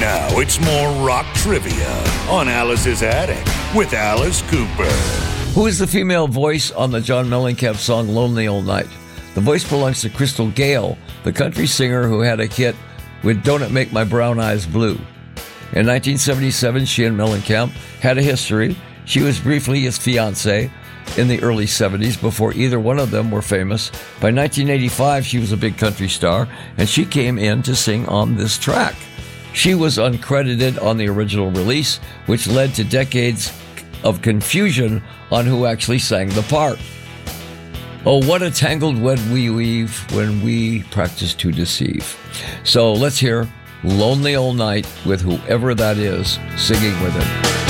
Now it's more rock trivia on Alice's Attic with Alice Cooper. Who is the female voice on the John Mellencamp song Lonely Old Night? The voice belongs to Crystal Gale, the country singer who had a hit with Don't It Make My Brown Eyes Blue. In 1977, she and Mellencamp had a history. She was briefly his fiancée in the early 70s before either one of them were famous. By 1985, she was a big country star, and she came in to sing on this track. She was uncredited on the original release, which led to decades of confusion on who actually sang the part. Oh, what a tangled web we weave when we practice to deceive. So let's hear Lonely Old Night with whoever that is singing with it.